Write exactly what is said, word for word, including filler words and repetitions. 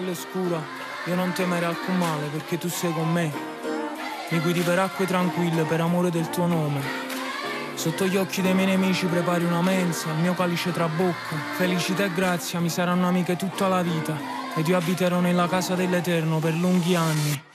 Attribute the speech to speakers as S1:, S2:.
S1: all'oscura, io non temere alcun male perché tu sei con me. Mi guidi per acque tranquille per amore del tuo nome. Sotto gli occhi dei miei nemici prepari una mensa, il mio calice trabocca. Felicità e grazia mi saranno amiche tutta la vita ed io abiterò nella casa dell'Eterno per lunghi anni.